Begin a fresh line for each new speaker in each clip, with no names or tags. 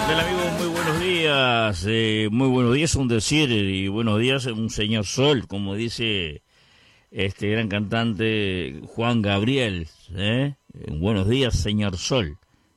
tal, amigos? Muy buenos días. Muy buenos días, un decir, y buenos días, un señor sol, como dice este gran cantante Juan Gabriel. Buenos días, señor sol.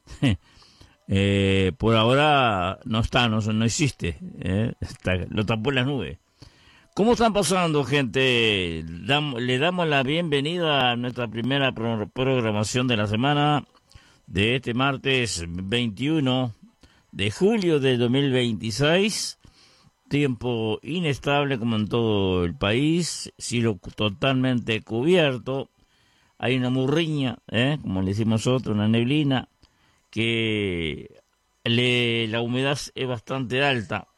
Por ahora no está, no existe. Lo tapó en las nubes. ¿Cómo están pasando, gente? Le damos la bienvenida a nuestra primera programación de la semana de este martes 21 de julio de 2026. Tiempo inestable como en todo el país, cielo totalmente cubierto. Hay una murriña, como le decimos nosotros, una neblina, que la humedad es bastante alta.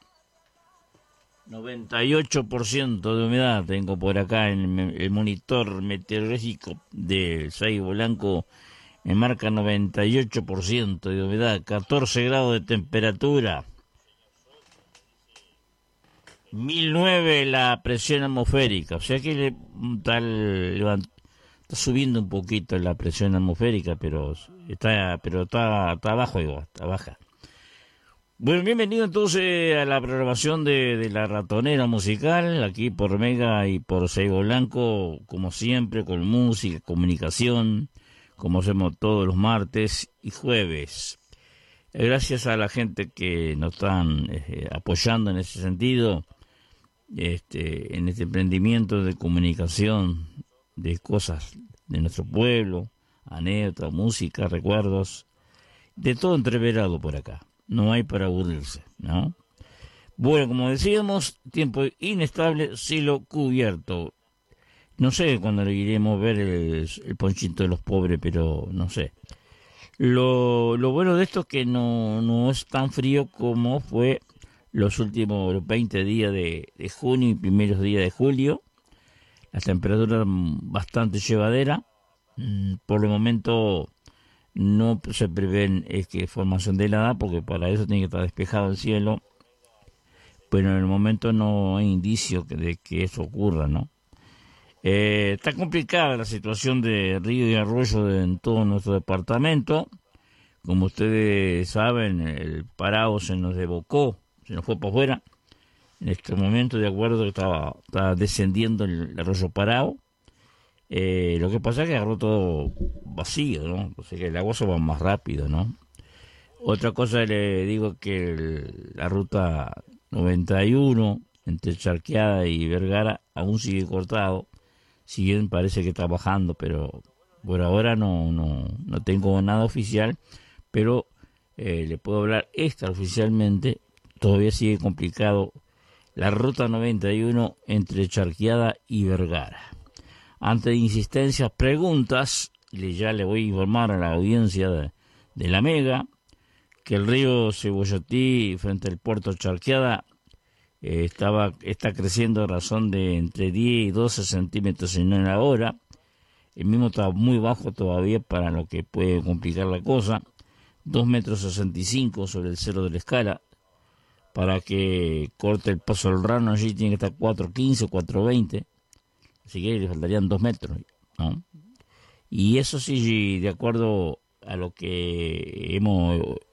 98% de humedad tengo por acá en el monitor meteorológico del Saibo Blanco. Me marca 98% de humedad, 14 grados de temperatura, 1009 la presión atmosférica. O sea que está subiendo un poquito la presión atmosférica, pero está abajo igual, está baja. Bueno, bienvenido entonces a la programación de la ratonera musical, aquí por Mega y por Saibo Blanco, como siempre, con música, comunicación, como hacemos todos los martes y jueves. Gracias a la gente que nos están apoyando en ese sentido, en este emprendimiento de comunicación de cosas de nuestro pueblo, anécdotas, música, recuerdos, de todo entreverado por acá. No hay para aburrirse, ¿no? Bueno, como decíamos, tiempo inestable, cielo cubierto. No sé cuándo le iremos a ver el ponchito de los pobres, pero no sé. Lo bueno de esto es que no es tan frío como fue los últimos 20 días de junio y primeros días de julio. Las temperaturas bastante llevaderas. Por el momento no se prevén formación de helada, porque para eso tiene que estar despejado el cielo. Pero en el momento no hay indicio de que eso ocurra, ¿no? Está complicada la situación de río y arroyo en todo nuestro departamento. Como ustedes saben, el Parao se nos desbocó, se nos fue para afuera. En este momento, de acuerdo, estaba descendiendo el arroyo Parao. Lo que pasa es que agarró todo vacío, ¿no? O sea que el agua se va más rápido, ¿no? Otra cosa le digo que la ruta 91 entre Charqueada y Vergara aún sigue cortado. Si bien parece que está bajando, pero por ahora no tengo nada oficial, pero le puedo hablar extraoficialmente. Todavía sigue complicado la ruta 91 entre Charqueada y Vergara. Ante insistencias, preguntas, ya le voy a informar a la audiencia de la Mega que el río Cebollatí frente al puerto Charqueada está creciendo a razón de entre 10 y 12 centímetros en la hora. El mismo está muy bajo todavía para lo que puede complicar la cosa. 2,65 metros sobre el cero de la escala. Para que corte el paso del Rano allí tiene que estar 4,15, 4,20. Así que le faltarían 2 metros, ¿no? Y eso sí, de acuerdo a lo que hemos